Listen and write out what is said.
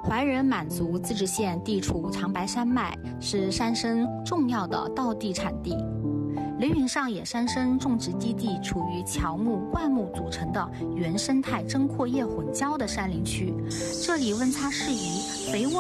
怀仁满族自治县地处长白山脉，是山参重要的道地产地。凌云上野山参种植基地处于乔木、灌木组成的原生态针阔叶混交的山林区，这里温差适宜，肥沃